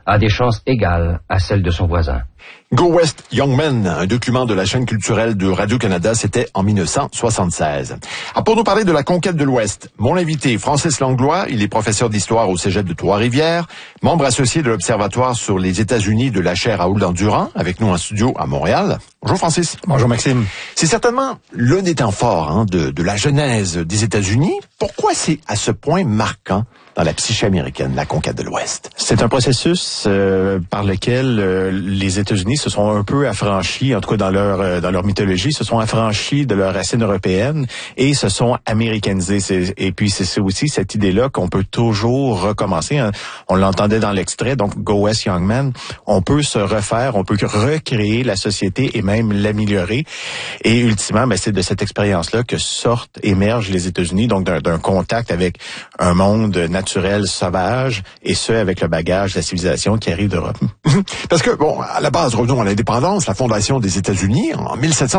a des chances égales à celles de son voisin. Go West Young Men, un document de la chaîne culturelle de Radio-Canada, c'était en 1976. Pour nous parler de la conquête de l'Ouest, mon invité, Francis Langlois, il est professeur d'histoire au Cégep de Trois-Rivières, membre associé de l'Observatoire sur les États-Unis de la chaire Raoul-Dandurand, avec nous en studio à Montréal. Bonjour Francis. Bonjour Maxime. C'est certainement l'un des temps forts de la genèse des États-Unis. Pourquoi c'est à ce point marquant dans la psyché américaine, la conquête de l'Ouest? C'est un processus par lequel les États-Unis se sont un peu affranchis, en tout cas dans leur mythologie, se sont affranchis de leur racine européenne et se sont américanisés. Et puis c'est aussi cette idée-là qu'on peut toujours recommencer. Hein. On l'entendait dans l'extrait, donc Go West Young Men. On peut se refaire, on peut recréer la société et même l'améliorer. Et ultimement, c'est de cette expérience-là que émergent les États-Unis, donc d'un contact avec un monde naturel sauvage, et ce, avec le bagage de la civilisation qui arrive d'Europe. Parce que, à la base, revenons à l'indépendance, la fondation des États-Unis, en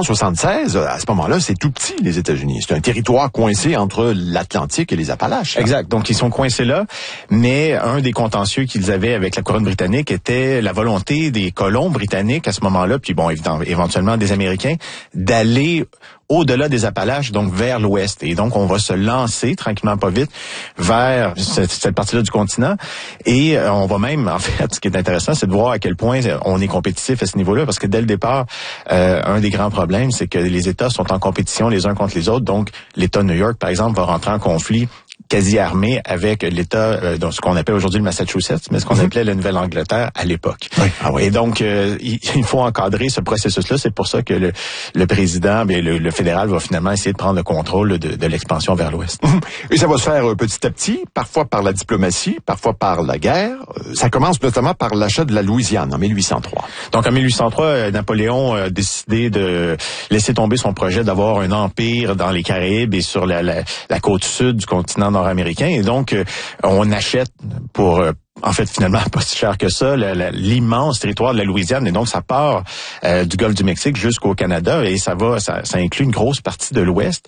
1776, à ce moment-là, c'est tout petit, les États-Unis. C'est un territoire coincé entre l'Atlantique et les Appalaches. Exact. Donc, ils sont coincés là, mais un des contentieux qu'ils avaient avec la couronne britannique était la volonté des colons britanniques à ce moment-là, puis éventuellement des Américains, d'aller au-delà des Appalaches, donc vers l'Ouest. Et donc, on va se lancer, tranquillement pas vite, vers cette partie-là du continent. Et on va même, en fait, ce qui est intéressant, c'est de voir à quel point on est compétitif à ce niveau-là, parce que dès le départ, un des grands problèmes, c'est que les États sont en compétition les uns contre les autres. Donc, l'État de New York, par exemple, va rentrer en conflit quasi armé avec l'État, ce qu'on appelle aujourd'hui le Massachusetts, mais ce qu'on appelait la Nouvelle-Angleterre à l'époque. Oui. Ah oui. Et donc, il faut encadrer ce processus-là. C'est pour ça que le président, le fédéral, va finalement essayer de prendre le contrôle de l'expansion vers l'Ouest. Et ça va se faire petit à petit, parfois par la diplomatie, parfois par la guerre. Ça commence notamment par l'achat de la Louisiane en 1803. Donc, en 1803, Napoléon a décidé de laisser tomber son projet d'avoir un empire dans les Caraïbes et sur la côte sud du continent nord-américain. Et donc, on achète pour... en fait, finalement, pas si cher que ça, l'immense territoire de la Louisiane. Et donc, ça part du golfe du Mexique jusqu'au Canada et ça inclut une grosse partie de l'Ouest.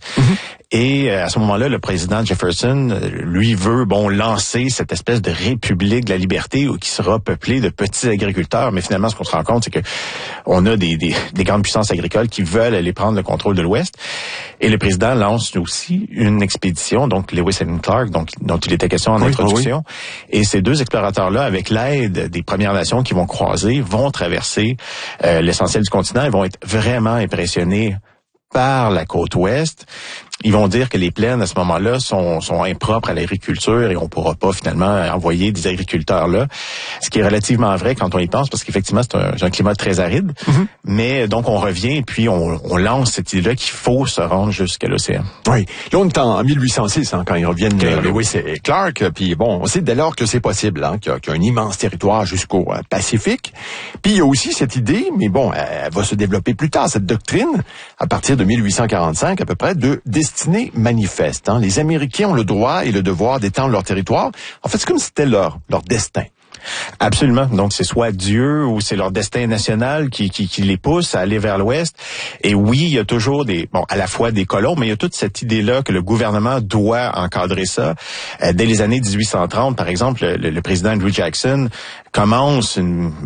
Et à ce moment-là, le président Jefferson, lui, veut lancer cette espèce de république de la liberté qui sera peuplée de petits agriculteurs. Mais finalement, ce qu'on se rend compte, c'est que on a des grandes puissances agricoles qui veulent aller prendre le contrôle de l'Ouest. Et le président lance aussi une expédition, donc Lewis and Clark, dont il était question en introduction. Oui. Et ces deux explorateurs-là, avec l'aide des Premières Nations qui vont croiser, vont traverser l'essentiel du continent et vont être vraiment impressionnés par la côte ouest. Ils vont dire que les plaines, à ce moment-là, sont impropres à l'agriculture et on pourra pas, finalement, envoyer des agriculteurs là. Ce qui est relativement vrai quand on y pense, parce qu'effectivement, c'est un climat très aride. Mais donc, on revient et puis on lance cette idée-là qu'il faut se rendre jusqu'à l'océan. Oui. Là, on est en 1806, quand ils reviennent Lewis et Clark. Puis on sait dès lors que c'est possible, qu'il y a un immense territoire jusqu'au Pacifique. Puis il y a aussi cette idée, mais elle va se développer plus tard, cette doctrine, à partir de 1845 à peu près, de destinée manifeste. Les Américains ont le droit et le devoir d'étendre leur territoire. En fait, c'est comme si c'était leur destin. Absolument. Donc, c'est soit Dieu ou c'est leur destin national qui les pousse à aller vers l'Ouest. Et oui, il y a toujours à la fois des colons, mais il y a toute cette idée-là que le gouvernement doit encadrer ça. Dès les années 1830, par exemple, le président Andrew Jackson commence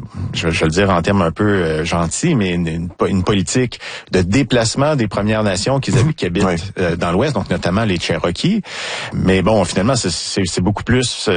je vais le dire en termes un peu gentils, mais une politique de déplacement des Premières Nations qui habitent dans l'Ouest, donc notamment les Cherokees. Mais finalement, c'est beaucoup plus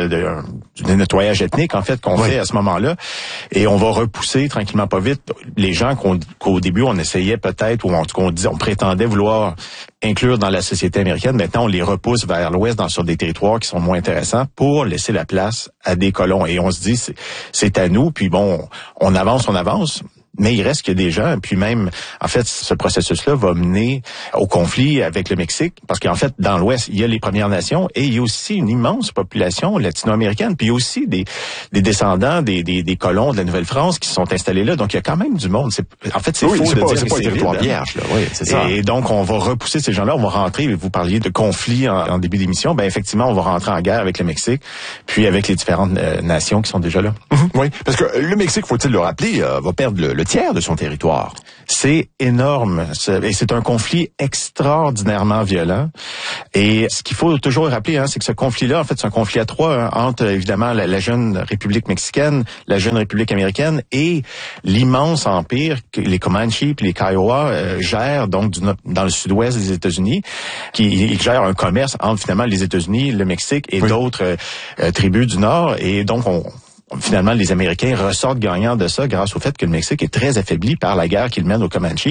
du nettoyage ethnique, en fait, qu'on fait à ce moment-là. Et on va repousser tranquillement pas vite les gens qu'au début, on essayait peut-être, ou en tout cas, on prétendait vouloir inclure dans la société américaine. Maintenant, on les repousse vers l'Ouest sur des territoires qui sont moins intéressants pour laisser la place à des colons. Et on se dit, c'est à nous, puis on avance. Mais il reste qu'il y a des gens, puis même, en fait, ce processus-là va mener au conflit avec le Mexique, parce qu'en fait, dans l'Ouest, il y a les Premières Nations et il y a aussi une immense population latino-américaine, puis il y a aussi des descendants des colons de la Nouvelle-France qui sont installés là, donc il y a quand même du monde. C'est faux de dire que c'est pas un territoire vierge, là. Oui, c'est ça. Et donc, on va repousser ces gens-là, on va rentrer, vous parliez de conflit en début d'émission, effectivement, on va rentrer en guerre avec le Mexique, puis avec les différentes nations qui sont déjà là. Oui, parce que le Mexique, faut-il le rappeler, va perdre le le tiers de son territoire. C'est énorme. Et c'est un conflit extraordinairement violent. Et ce qu'il faut toujours rappeler, c'est que ce conflit-là, en fait, c'est un conflit à trois entre, évidemment, la jeune République mexicaine, la jeune République américaine et l'immense empire que les Comanches et les Kiowa gèrent, donc, dans le sud-ouest des États-Unis, qui gèrent un commerce entre, finalement, les États-Unis, le Mexique et d'autres tribus du Nord. Et donc, finalement, les Américains ressortent gagnants de ça grâce au fait que le Mexique est très affaibli par la guerre qu'il mène aux Comanches.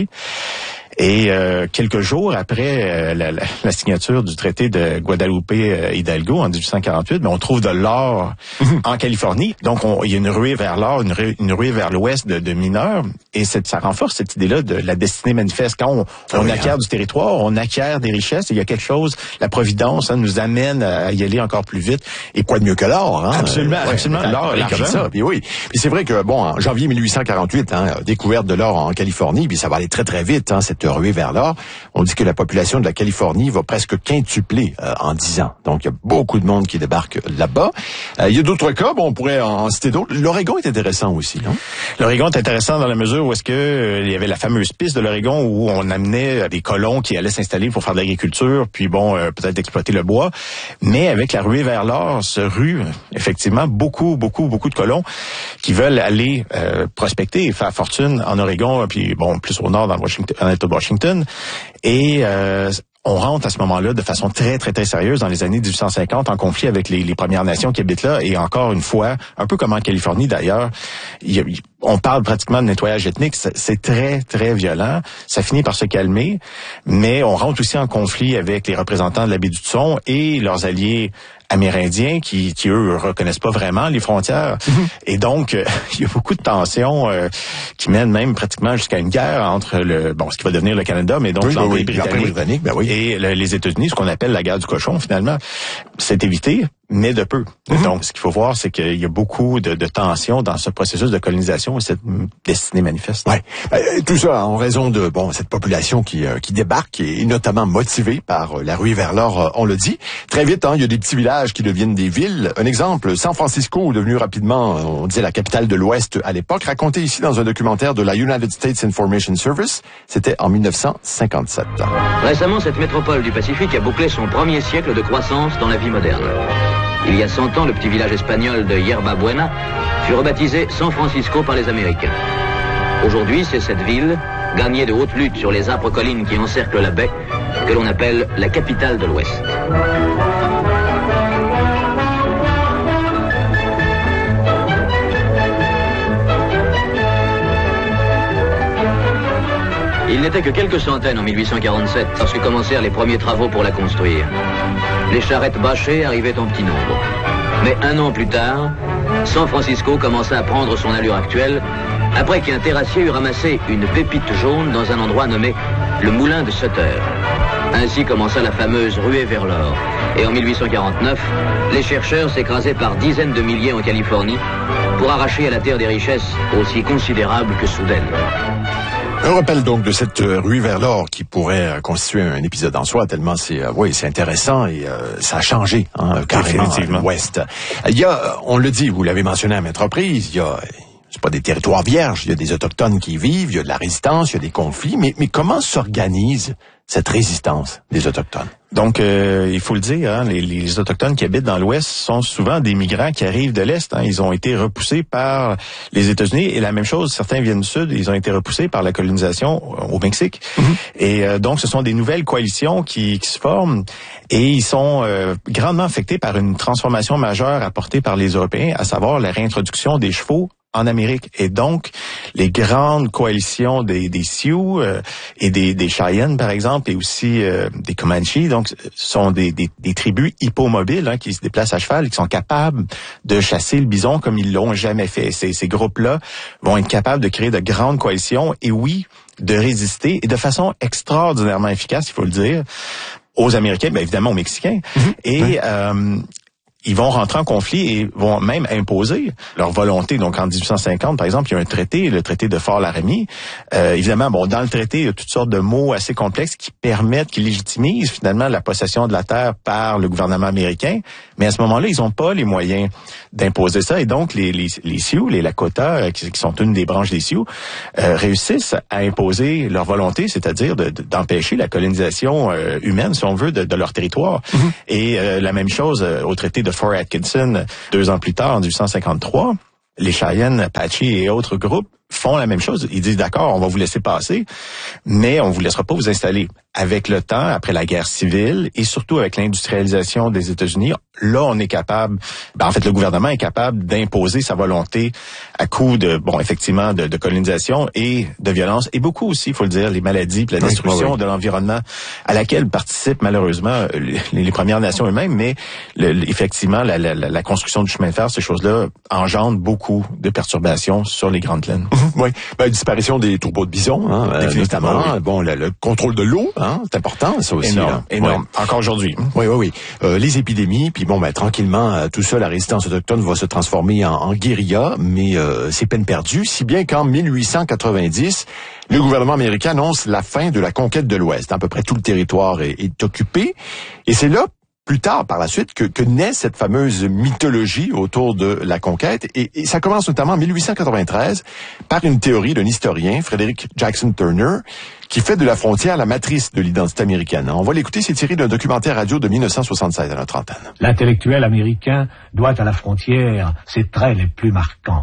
Et quelques jours après la signature du traité de Guadalupe-Hidalgo en 1848, on trouve de l'or en Californie. Donc, il y a une ruée vers l'or, une ruée vers l'ouest de mineurs. Et ça renforce cette idée-là de la destinée manifeste. Quand on acquiert du territoire, on acquiert des richesses. Et il y a quelque chose, la providence nous amène à y aller encore plus vite. Et quoi de mieux que l'or, Absolument, absolument. L'or, comme ça. Puis oui. Puis c'est vrai que, en janvier 1848, découverte de l'or en Californie, puis ça va aller très, très vite, cette ruée vers l'or. On dit que la population de la Californie va presque quintupler en 10 ans. Donc, il y a beaucoup de monde qui débarque là-bas. Il y a d'autres cas, on pourrait en citer d'autres. L'Oregon est intéressant aussi, non? L'Oregon est intéressant dans la mesure où est-ce que il y avait la fameuse piste de l'Oregon où on amenait des colons qui allaient s'installer pour faire de l'agriculture, puis peut-être exploiter le bois. Mais avec la ruée vers l'or se rue effectivement beaucoup de colons qui veulent aller prospecter et faire fortune en Oregon, puis plus au nord dans l'État de Washington. Et on rentre à ce moment-là de façon très, très, très sérieuse dans les années 1850 en conflit avec les Premières Nations qui habitent là. Et encore une fois, un peu comme en Californie d'ailleurs, on parle pratiquement de nettoyage ethnique. C'est très, très violent. Ça finit par se calmer. Mais on rentre aussi en conflit avec les représentants de la baie d'Hudson et leurs alliés amérindiens qui eux reconnaissent pas vraiment les frontières. Et donc il y a beaucoup de tensions qui mènent même pratiquement jusqu'à une guerre entre ce qui va devenir le Canada, mais donc l'Empire britannique et les États-Unis, ce qu'on appelle la guerre du cochon finalement. C'est évité, mais de peu. Donc ce qu'il faut voir, c'est qu'il y a beaucoup de tensions dans ce processus de colonisation et cette destinée manifeste. Ouais. Tout ça en raison de cette population qui débarque et notamment motivée par la ruée vers l'or, on le dit. Très vite, il y a des petits villages qui deviennent des villes. Un exemple, San Francisco, devenu rapidement, on disait la capitale de l'Ouest à l'époque, raconté ici dans un documentaire de la United States Information Service. C'était en 1957. Récemment, cette métropole du Pacifique a bouclé son premier siècle de croissance dans la vie moderne. Il y a 100 ans, le petit village espagnol de Yerba Buena fut rebaptisé San Francisco par les Américains. Aujourd'hui, c'est cette ville, gagnée de haute lutte sur les âpres collines qui encerclent la baie, que l'on appelle la capitale de l'Ouest. Il n'était que quelques centaines en 1847 lorsque commencèrent les premiers travaux pour la construire. Les charrettes bâchées arrivaient en petit nombre. Mais un an plus tard, San Francisco commença à prendre son allure actuelle après qu'un terrassier eut ramassé une pépite jaune dans un endroit nommé le moulin de Sutter. Ainsi commença la fameuse ruée vers l'or. Et en 1849, les chercheurs s'écrasaient par dizaines de milliers en Californie pour arracher à la terre des richesses aussi considérables que soudaines. Un rappel donc de cette ruée vers l'or qui pourrait constituer un épisode en soi, tellement c'est intéressant et ça a changé carrément l'Ouest. Il y a, on le dit, vous l'avez mentionné à maintes reprises, c'est pas des territoires vierges, il y a des Autochtones qui y vivent, il y a de la résistance, il y a des conflits, mais comment s'organise cette résistance des Autochtones? Donc, il faut le dire, les Autochtones qui habitent dans l'Ouest sont souvent des migrants qui arrivent de l'Est. Ils ont été repoussés par les États-Unis. Et la même chose, certains viennent du Sud, ils ont été repoussés par la colonisation au Mexique. Et donc, ce sont des nouvelles coalitions qui se forment. Et ils sont grandement affectés par une transformation majeure apportée par les Européens, à savoir la réintroduction des chevaux en Amérique. Et donc, les grandes coalitions des Sioux et des Cheyennes, par exemple, et aussi des Comanches, donc sont des tribus hippomobiles qui se déplacent à cheval et qui sont capables de chasser le bison comme ils l'ont jamais fait. Ces groupes-là vont être capables de créer de grandes coalitions et de résister et de façon extraordinairement efficace, il faut le dire, aux Américains, bien évidemment aux Mexicains. Et ils vont rentrer en conflit et vont même imposer leur volonté. Donc, en 1850, par exemple, il y a un traité, le traité de Fort-Laramie. Évidemment, dans le traité, il y a toutes sortes de mots assez complexes qui légitimisent finalement la possession de la terre par le gouvernement américain. Mais à ce moment-là, ils n'ont pas les moyens d'imposer ça. Et donc, les Sioux, les Lakota, qui sont une des branches des Sioux, réussissent à imposer leur volonté, c'est-à-dire d'empêcher la colonisation humaine, si on veut, de leur territoire. Mm-hmm. Et la même chose au traité de Fort Atkinson, 2 ans plus tard, en 1853, les Cheyennes, Apache et autres groupes font la même chose. Ils disent, d'accord, on va vous laisser passer, mais on vous laissera pas vous installer. Avec le temps, après la guerre civile et surtout avec l'industrialisation des États-Unis, là, on est capable, en fait, le gouvernement est capable d'imposer sa volonté à coup de, effectivement, de colonisation et de violence. Et beaucoup aussi, il faut le dire, les maladies, la destruction de l'environnement à laquelle participent malheureusement les Premières Nations eux-mêmes, mais effectivement, la construction du chemin de fer, ces choses-là engendrent beaucoup de perturbations sur les Grandes Plaines. Oui, disparition des troupeaux de bisons, notamment. Oui. Le contrôle de l'eau, c'est important, ça aussi. Énorme. Encore aujourd'hui. Oui. Les épidémies, puis tranquillement, tout ça, la résistance autochtone va se transformer en guérilla, mais c'est peine perdue, si bien qu'en 1890, le gouvernement américain annonce la fin de la conquête de l'Ouest. À peu près tout le territoire est occupé, et c'est là, plus tard, par la suite, que naît cette fameuse mythologie autour de la conquête. Et ça commence notamment en 1893 par une théorie d'un historien, Frederick Jackson Turner, qui fait de la frontière la matrice de l'identité américaine. On va l'écouter, c'est tiré d'un documentaire radio de 1976 à notre antenne. L'intellectuel américain doit à la frontière ses traits les plus marquants.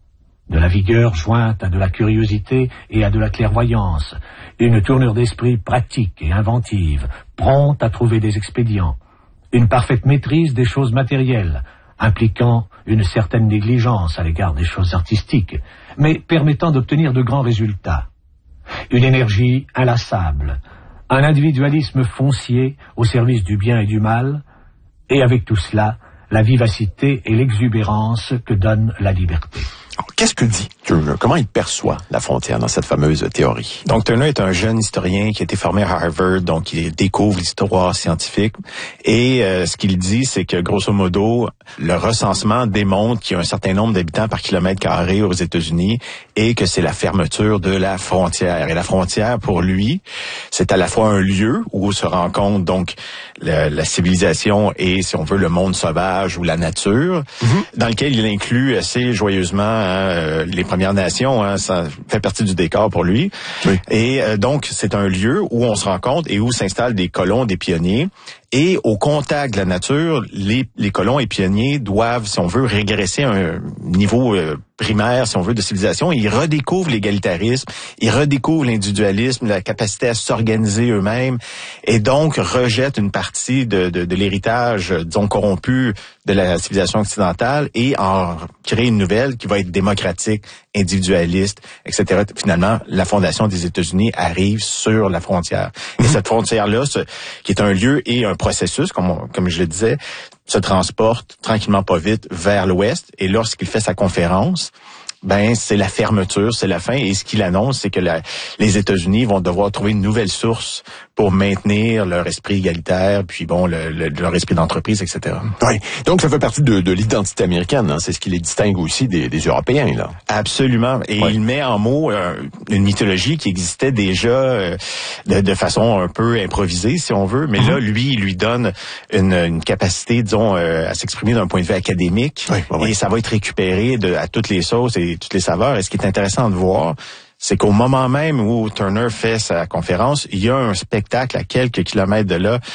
De la vigueur jointe à de la curiosité et à de la clairvoyance, une tournure d'esprit pratique et inventive, prompte à trouver des expédients. Une parfaite maîtrise des choses matérielles, impliquant une certaine négligence à l'égard des choses artistiques, mais permettant d'obtenir de grands résultats. Une énergie inlassable, un individualisme foncier au service du bien et du mal, et avec tout cela, la vivacité et l'exubérance que donne la liberté. Alors, qu'est-ce que dit Turner? Comment il perçoit la frontière dans cette fameuse théorie? Donc, Turner est un jeune historien qui a été formé à Harvard, donc il découvre l'histoire scientifique. Et ce qu'il dit, c'est que, grosso modo, le recensement démontre qu'il y a un certain nombre d'habitants par kilomètre carré aux États-Unis et que c'est la fermeture de la frontière. Et la frontière, pour lui, c'est à la fois un lieu où se rencontre donc la civilisation et, si on veut, le monde sauvage ou la nature, dans lequel il inclut assez joyeusement les Premières Nations, ça fait partie du décor pour lui. Oui. Et donc, c'est un lieu où on se rencontre et où s'installent des colons, des pionniers. Et au contact de la nature, les colons et pionniers doivent, si on veut, régresser à un niveau primaire, si on veut, de civilisation. Ils redécouvrent l'égalitarisme, ils redécouvrent l'individualisme, la capacité à s'organiser eux-mêmes, et donc rejettent une partie de l'héritage, disons, corrompu de la civilisation occidentale et en créent une nouvelle qui va être démocratique, individualiste, etc. Finalement, la fondation des États-Unis arrive sur la frontière. Et cette frontière-là, qui est un lieu et un processus, comme je le disais, se transporte tranquillement pas vite vers l'ouest. Et lorsqu'il fait sa conférence, c'est la fermeture, c'est la fin. Et ce qu'il annonce, c'est que les États-Unis vont devoir trouver une nouvelle source pour maintenir leur esprit égalitaire, puis leur esprit d'entreprise, etc. Oui. Donc, ça fait partie de l'identité américaine, C'est ce qui les distingue aussi des Européens, là. Absolument. Et il met en mots une mythologie qui existait déjà de façon un peu improvisée, si on veut. Mais là, lui, il lui donne une capacité, disons, à s'exprimer d'un point de vue académique. Et ça va être récupéré à toutes les sauces et toutes les saveurs. Et ce qui est intéressant de voir, c'est qu'au moment même où Turner fait sa conférence, il y a un spectacle à quelques kilomètres de là,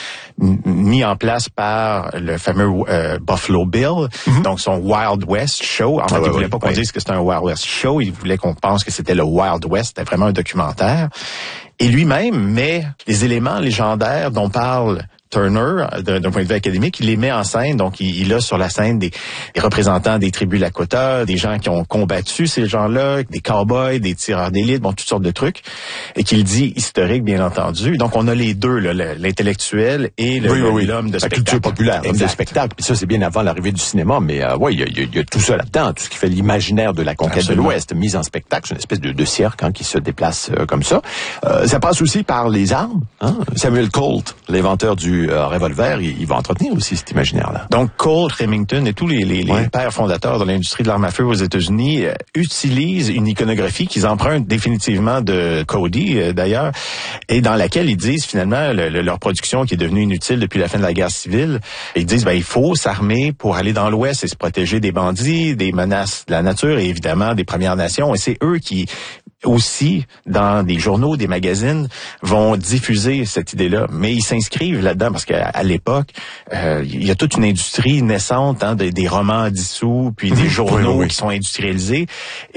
mis en place par le fameux Buffalo Bill, donc son Wild West Show. En fait, il voulait pas qu'on dise que c'était un Wild West Show, il voulait qu'on pense que c'était le Wild West, c'était vraiment un documentaire. Et lui-même met les éléments légendaires dont parle Turner, d'un point de vue académique, il les met en scène. Donc, il a sur la scène des représentants des tribus Lakota, des gens qui ont combattu ces gens-là, des cowboys, des tireurs d'élite, toutes sortes de trucs, et qu'il dit historique, bien entendu. Donc, on a les deux, l'intellectuel et l'homme de spectacle. La culture populaire, l'homme de spectacle. Puis ça, c'est bien avant l'arrivée du cinéma, mais il y a tout ça là-dedans, tout ce qui fait l'imaginaire de la conquête de l'Ouest, mise en spectacle. C'est une espèce de cirque qui se déplace comme ça. Ça passe aussi par les armes. Samuel Colt, l'inventeur du du revolver, il va entretenir aussi cet imaginaire-là. Donc, Colt, Remington et tous les pères fondateurs de l'industrie de l'arme à feu aux États-Unis utilisent une iconographie qu'ils empruntent définitivement de Cody, d'ailleurs, et dans laquelle ils disent finalement leur production qui est devenue inutile depuis la fin de la guerre civile. Ils disent il faut s'armer pour aller dans l'Ouest et se protéger des bandits, des menaces de la nature et évidemment des Premières Nations. Et c'est eux qui aussi, dans des journaux, des magazines, vont diffuser cette idée-là. Mais ils s'inscrivent là-dedans parce qu'à l'époque, il y a toute une industrie naissante, des romans dissous, puis des journaux qui sont industrialisés.